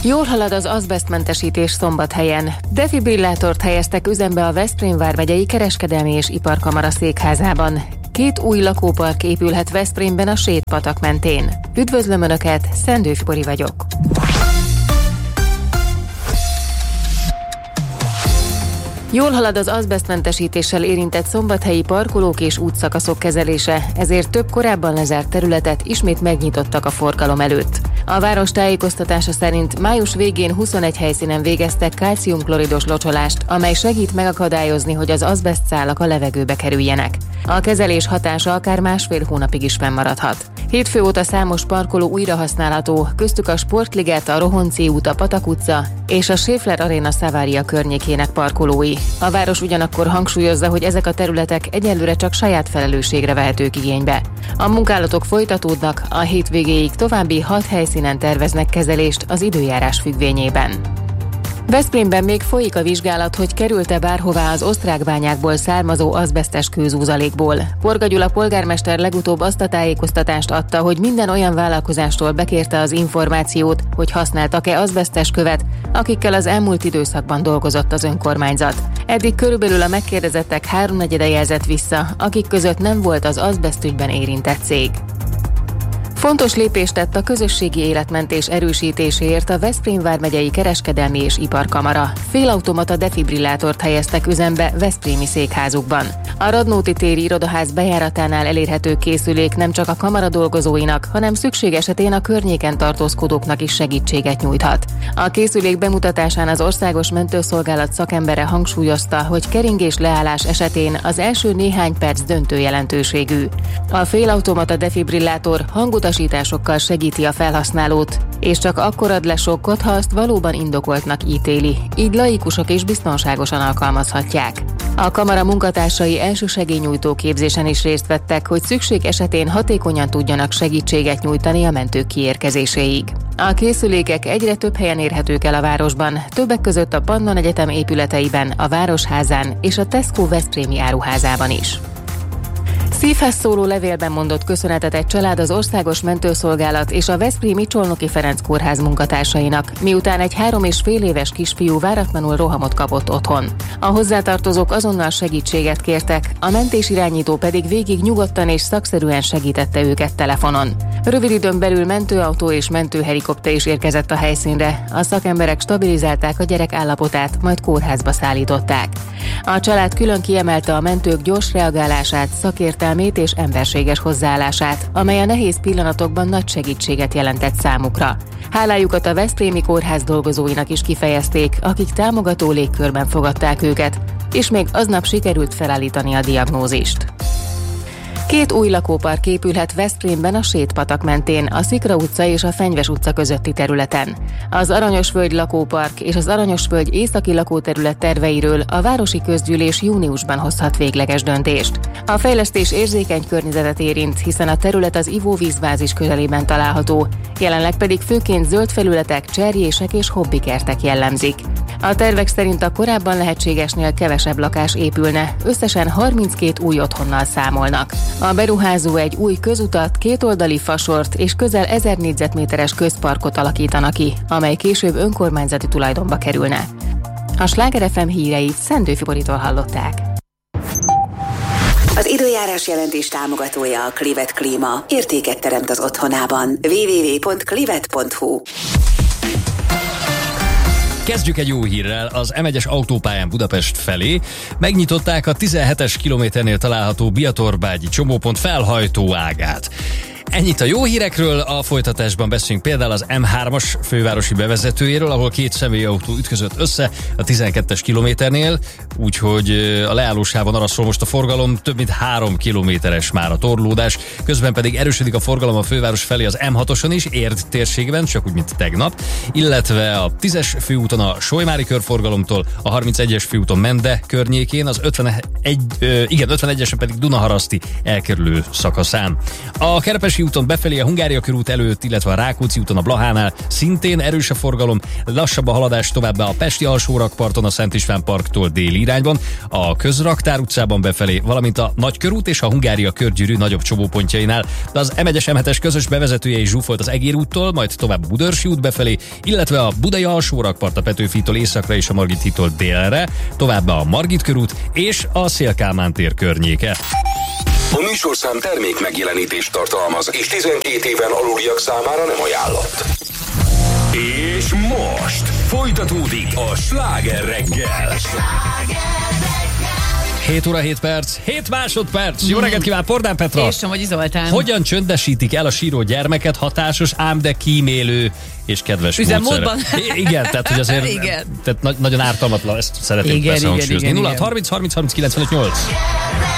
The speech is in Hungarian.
Jól halad az azbesztmentesítés Szombathelyen. Defibrillátort helyeztek üzembe a Veszprém vármegyei kereskedelmi és iparkamara székházában. 2 új lakópark épülhet Veszprémben a Sétpatak mentén. Üdvözlöm Önöket, Szendő Fibori vagyok. Jól halad az azbesztmentesítéssel érintett szombathelyi parkolók és útszakaszok kezelése, ezért több korábban lezárt területet ismét megnyitottak a forgalom előtt. A város tájékoztatása szerint május végén 21 helyszínen végeztek kálciumkloridos locsolást, amely segít megakadályozni, hogy az azbesztszálak a levegőbe kerüljenek. A kezelés hatása akár 1,5 hónapig is fennmaradhat. Hétfő óta számos parkoló újrahasználható, köztük a Sportliget, a Rohonci út, a Patak utca és a Schaeffler Arena Savaria környékének parkolói. A város ugyanakkor hangsúlyozza, hogy ezek a területek egyelőre csak saját felelősségre vehetők igénybe. A munkálatok folytatódnak, a hétvégéig további 6 helyszínen terveznek kezelést az időjárás függvényében. Veszprémben még folyik a vizsgálat, hogy került-e bárhová az osztrák bányákból származó azbesztes kőzúzalékból. Porga Gyula polgármester legutóbb azt a tájékoztatást adta, hogy minden olyan vállalkozástól bekérte az információt, hogy használtak-e azbesztes követ, akikkel az elmúlt időszakban dolgozott az önkormányzat. Eddig körülbelül a megkérdezettek 3/4 jelzett vissza, akik között nem volt az azbesztügyben érintett cég. Fontos lépést tett a közösségi életmentés erősítéséért a Veszprém vármegyei kereskedelmi és iparkamara. Félautomata defibrillátort helyeztek üzembe veszprémi székházukban. A Radnóti téri irodaház bejáratánál elérhető készülék nem csak a kamara dolgozóinak, hanem szükség esetén a környéken tartózkodóknak is segítséget nyújthat. A készülék bemutatásán az Országos Mentőszolgálat szakembere hangsúlyozta, hogy keringés leállás esetén az első néhány perc döntő jelentőségű. A félautomata defibrillátor hangutasításokkal segíti a felhasználót, és csak akkor ad le sokkot, ha azt valóban indokoltnak ítéli, így laikusok is biztonságosan alkalmazhatják. A kamara munkatársai elsősegélynyújtó képzésen is részt vettek, hogy szükség esetén hatékonyan tudjanak segítséget nyújtani a mentők kiérkezéséig. A készülékek egyre több helyen érhetők el a városban, többek között a Pannon Egyetem épületeiben, a Városházán és a Tesco veszprémi áruházában is. Szívhez szóló levélben mondott köszönetet egy család az Országos Mentőszolgálat és a Veszprémi Csolnoki Ferenc kórház munkatársainak, miután egy 3,5 éves kisfiú váratlanul rohamot kapott otthon. A hozzátartozók azonnal segítséget kértek, a mentésirányító pedig végig nyugodtan és szakszerűen segítette őket telefonon. Rövid időn belül mentőautó és mentőhelikopter is érkezett a helyszínre, a szakemberek stabilizálták a gyerek állapotát, majd kórházba szállították. A család külön kiemelte a mentők gyors reagálását, szakértelmét és emberséges hozzáállását, amely a nehéz pillanatokban nagy segítséget jelentett számukra. Hálájukat a Veszprémi Kórház dolgozóinak is kifejezték, akik támogató légkörben fogadták őket, és még aznap sikerült felállítani a diagnózist. 2 új lakópark épülhet Veszprémben a Sétpatak mentén, a Szikra utca és a Fenyves utca közötti területen. Az Aranyosvölgy lakópark és az Aranyosvölgy északi lakóterület terveiről a városi közgyűlés júniusban hozhat végleges döntést. A fejlesztés érzékeny környezetet érint, hiszen a terület az ivóvízbázis közelében található, jelenleg pedig főként zöld felületek, cserjések és hobbikertek jellemzik. A tervek szerint a korábban lehetségesnél kevesebb lakás épülne, összesen 32 új otthonnal számolnak. A beruházó egy új közutat, 2 oldali fasort és közel 1000 négyzetméteres közparkot alakítana ki, amely később önkormányzati tulajdonba kerülne. A Sláger FM híreit Szendő Fiboritól hallották. Az időjárás jelentés támogatója a Clivet Klíma. Értéket teremt az otthonában. www.clivet.hu. Kezdjük egy jó hírrel, az M1-es autópályán Budapest felé megnyitották a 17-es kilométernél található Biatorbágyi csomópont felhajtó ágát. Ennyit a jó hírekről, a folytatásban beszélünk például az M3-as fővárosi bevezetőjéről, ahol 2 személyautó ütközött össze a 12-es kilométernél, úgyhogy a leállósávon arra szól most a forgalom, több mint 3 kilométeres már a torlódás, közben pedig erősödik a forgalom a főváros felé az M6-oson is, Érd térségben, csak úgy, mint tegnap, illetve a 10-es főúton a Solymári körforgalomtól, a 31-es főúton Mende környékén, az 51-esen pedig Dunaharaszti elkerülő szakaszán. A Kerepesi Budaörsi úton befelé a Hungária körút előtt, illetve a Rákóczi úton a Blahánál szintén erős a forgalom, lassabb a haladás továbbá a Pesti alsórakparton a Szent István parktól déli irányban, a Közraktár utcában befelé, valamint a Nagykörút és a Hungária körgyűrű nagyobb csomópontjainál. De az M1-es M7-es közös bevezetője is zsúfolt az Egér úttól, majd tovább a Budaörsi út befelé, illetve a Budai alsórakpart a Petőfitól északra és a Margit hídtól délre, továbbá a Margit körút és a Széll Kálmán tér környéke. A műsorszám termék megjelenítést tartalmaz, és 12 éven aluliak számára nem ajánlott. És most folytatódik a Sláger reggel. 7 óra 7 perc, 7 másodperc. Jó reggelt kíván, Pordán Petra. És Somogyi Zoltán. Hogyan csöndesítik el a síró gyermeket hatásos, ám de kímélő és kedves üzemmódban? Igen, tehát hogy azért igen. Tehát nagyon ártalmatlan, ezt szeretnénk persze hangsúlyozni. 0 30 30 30 95 8.